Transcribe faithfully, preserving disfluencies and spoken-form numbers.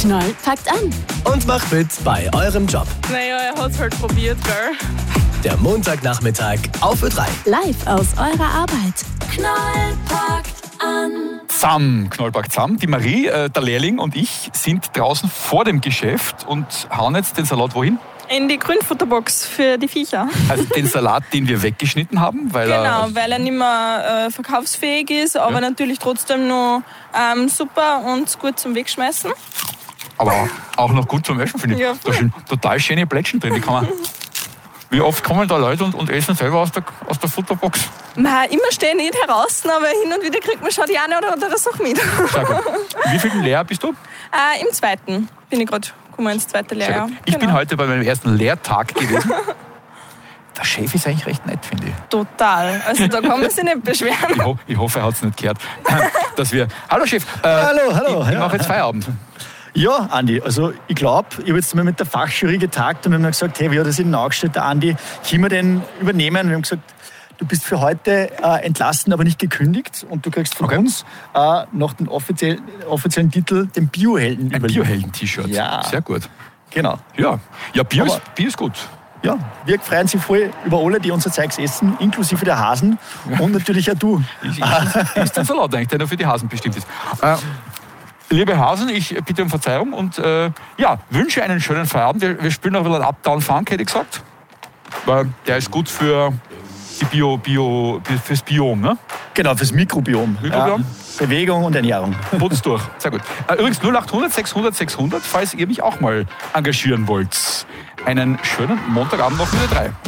Knall packt an. Und macht mit bei eurem Job. Naja, er hat's halt probiert, gell? Der Montagnachmittag auf Ö drei. Live aus eurer Arbeit. Knall packt an. Zusammen, Knallpackt zusammen. Die Marie, äh, der Lehrling und ich sind draußen vor dem Geschäft und hauen jetzt den Salat wohin? In die Grünfutterbox für die Viecher. Also den Salat, den wir weggeschnitten haben, weil Genau, er... weil er nicht mehr äh, verkaufsfähig ist, aber Ja. natürlich trotzdem noch ähm, super und gut zum Wegschmeißen. Aber auch noch gut zum Essen, finde ich. Ja. Da sind total schöne Plättchen drin. Die kann man, wie oft kommen da Leute und, und essen selber aus der, aus der Futterbox? Nein, immer stehen nicht heraus, aber hin und wieder kriegt man schon die eine oder andere Sache mit. Sehr gut. Wie viel Lehr bist du? Äh, Im zweiten bin ich gerade gekommen, ins zweite Sehr Lehrjahr. gut. Ich bin Genau. heute bei meinem ersten Lehrtag gewesen. Der Chef ist eigentlich recht nett, finde ich. Total. Also da kann man sich nicht Ich, beschweren. ho ich hoffe, er hat es nicht gehört. Dass wir. Hallo Chef. Äh, Hallo, hallo, Ich, ich ja. mache jetzt Feierabend. Ja, Andi, also ich glaube, ich habe jetzt mal mit der Fachjury getagt und wir haben dann gesagt, hey, wie hat das in angestellt, der Andi, können wir den übernehmen? Wir haben gesagt, du bist für heute äh, entlassen, aber nicht gekündigt und du kriegst von Okay. uns äh, noch den offiziellen, offiziellen Titel, den Biohelden Ein überliefert. Biohelden-T-Shirt. Ja. Sehr gut. Genau. Ja, ja Bier, Aber- ist, Bier ist gut. Ja, wir freuen sich voll über alle, die unser Zeugs essen, inklusive der Hasen und natürlich auch du. Ich, ich, ist ein Salat eigentlich, der nur für die Hasen bestimmt ist. Äh, liebe Hasen, ich bitte um Verzeihung und äh, ja, wünsche einen schönen Feierabend. Wir, wir spielen noch ein bisschen Uptown-Funk, hätte ich gesagt. Weil der ist gut für die Bio, Bio, fürs Biom, ne? Genau, fürs Mikrobiom. Mikrobiom? Ja, Bewegung und Ernährung. Putz durch. Sehr gut. Äh, übrigens null acht hundert sechshundert sechshundert, falls ihr mich auch mal engagieren wollt. Einen schönen Montagabend noch mit Ö drei.